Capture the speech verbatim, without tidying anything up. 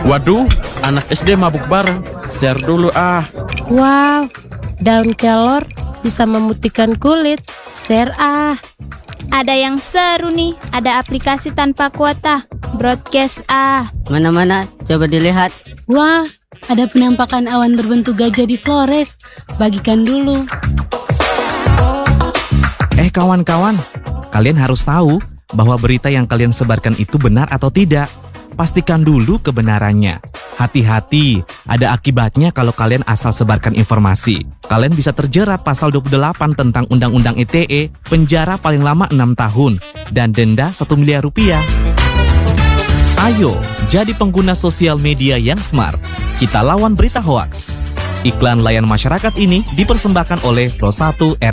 Waduh, anak S D mabuk bareng. Share dulu ah. Wow, daun kelor bisa memutihkan kulit. Share ah. Ada yang seru nih, ada aplikasi tanpa kuota. Broadcast ah. Mana-mana, coba dilihat. Wah, ada penampakan awan berbentuk gajah di Flores. Bagikan dulu. Eh kawan-kawan, kalian harus tahu bahwa berita yang kalian sebarkan itu benar atau tidak. Pastikan dulu kebenarannya. Hati-hati, ada akibatnya kalau kalian asal sebarkan informasi. Kalian bisa terjerat pasal dua puluh delapan tentang Undang-Undang I T E, penjara paling lama enam tahun, dan denda satu miliar rupiah. Ayo, jadi pengguna sosial media yang smart. Kita lawan berita hoaks. Iklan layan masyarakat ini dipersembahkan oleh Pro satu R